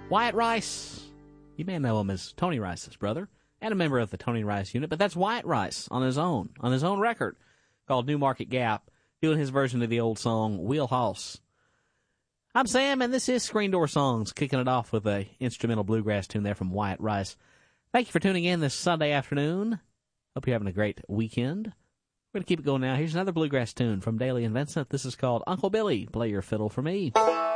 Wyatt Rice. You may know him as Tony Rice's brother and a member of the Tony Rice unit, but that's Wyatt Rice on his own record called New Market Gap, doing his version of the old song Wheelhouse. I'm Sam, and this is Screen Door Songs, kicking it off with a instrumental bluegrass tune there from Wyatt Rice. Thank you for tuning in this Sunday afternoon. Hope you're having a great weekend. We're going to keep it going now. Here's another bluegrass tune from Daly and Vincent. This is called Uncle Billy, Play Your Fiddle for Me.